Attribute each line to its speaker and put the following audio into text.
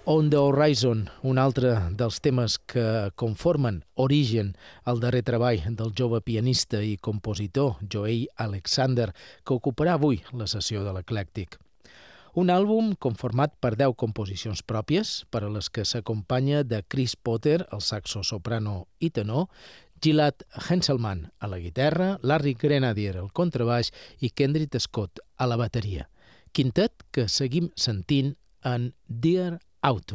Speaker 1: On the Horizon, un altre dels temes que conformen Origen, el darrer treball del jove pianista i compositor Joey Alexander, que ocuparà avui la sessió de l'Eclèctic. Un àlbum conformat per 10 composicions pròpies, per a les que s'acompanya de Chris Potter, el saxo soprano i tenor, Gilad Henselman a la guitarra, Larry Grenadier al contrabaix i Kendrick Scott a la bateria. Quintet que seguim sentint en Dear Autumn.